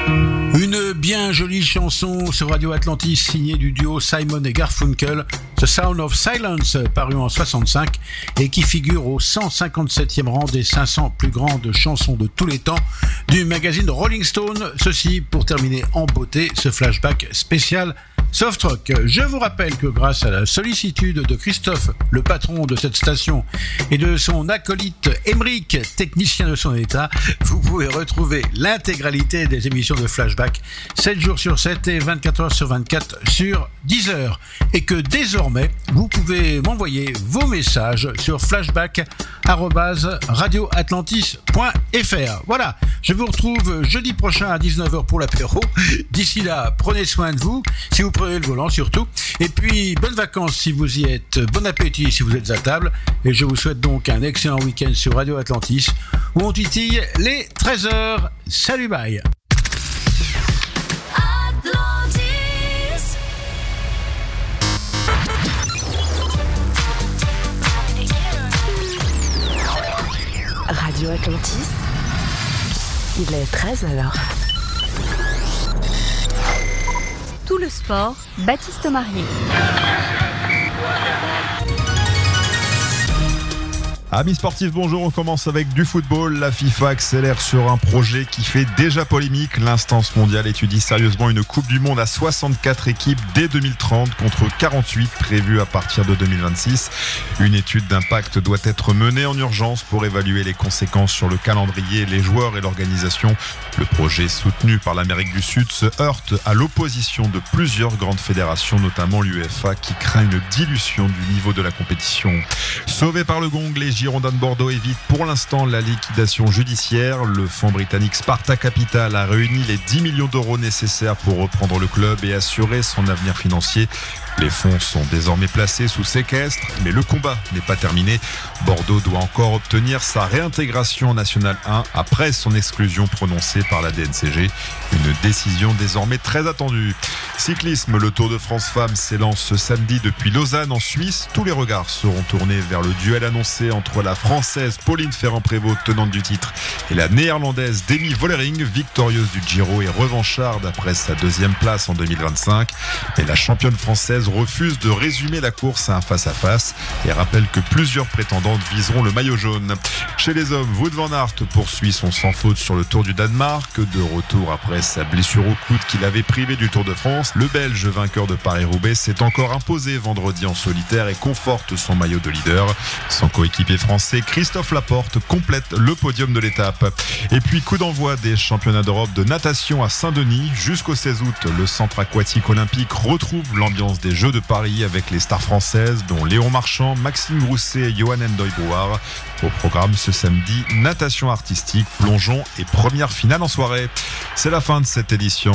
Une bien jolie chanson sur Radio Atlantis signée du duo Simon et Garfunkel, The Sound of Silence, paru en 65 et qui figure au 157e rang des 500 plus grandes chansons de tous les temps du magazine Rolling Stone. Ceci pour terminer en beauté ce flashback spécial Soft Rock. Je vous rappelle que grâce à la sollicitude de Christophe, le patron de cette station, et de son acolyte Émeric, technicien de son état, vous pouvez retrouver l'intégralité des émissions de Flashback 7 jours sur 7 et 24 heures sur 24 sur Deezer. Et que désormais, vous pouvez m'envoyer vos messages sur flashback@radioatlantis.fr. Voilà, je vous retrouve jeudi prochain à 19h pour l'apéro. D'ici là, prenez soin de vous, si vous prenez le volant surtout. Et puis, bonnes vacances si vous y êtes, bon appétit si vous êtes à table. Et je vous souhaite donc un excellent week-end sur Radio Atlantis, où on titille les 13h. Salut, bye. Radio Atlantis, il est 13h. Tout le sport, Baptiste Marier. Amis sportifs, bonjour, on commence avec du football. La FIFA accélère sur un projet qui fait déjà polémique. L'instance mondiale étudie sérieusement une Coupe du Monde à 64 équipes dès 2030 contre 48 prévues à partir de 2026. Une étude d'impact doit être menée en urgence pour évaluer les conséquences sur le calendrier, les joueurs et l'organisation. Le projet soutenu par l'Amérique du Sud se heurte à l'opposition de plusieurs grandes fédérations, notamment l'UEFA, qui craint une dilution du niveau de la compétition. Sauvés par le gong, les Girondins de Bordeaux évitent pour l'instant la liquidation judiciaire. Le fonds britannique Sparta Capital a réuni les 10 millions d'euros nécessaires pour reprendre le club et assurer son avenir financier. Les fonds sont désormais placés sous séquestre, mais le combat n'est pas terminé. Bordeaux doit encore obtenir sa réintégration en National 1 après son exclusion prononcée par la DNCG. Une décision désormais très attendue. Cyclisme, le Tour de France Femmes s'élance ce samedi depuis Lausanne en Suisse. Tous les regards seront tournés vers le duel annoncé entre la Française Pauline Ferrand-Prévot, tenante du titre, et la Néerlandaise Demi Vollering, victorieuse du Giro et revancharde après sa deuxième place en 2025. Mais la championne française refuse de résumer la course à un face-à-face et rappelle que plusieurs prétendantes viseront le maillot jaune. Chez les hommes, Wout van Aert poursuit son sans faute sur le Tour du Danemark. De retour après sa blessure au coude qui l'avait privé du Tour de France, le Belge vainqueur de Paris-Roubaix s'est encore imposé vendredi en solitaire et conforte son maillot de leader. Son coéquipier français Christophe Laporte complète le podium de l'étape. Et puis coup d'envoi des championnats d'Europe de natation à Saint-Denis. Jusqu'au 16 août, le centre aquatique olympique retrouve l'ambiance des Jeux de Paris avec les stars françaises dont Léon Marchand, Maxime Grousset et Johan Ndoye-Brouard. Au programme ce samedi, natation artistique, plongeon et première finale en soirée. C'est la fin de cette édition.